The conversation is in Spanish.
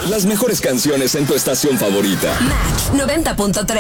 Las mejores canciones en tu estación favorita. Max 90.3.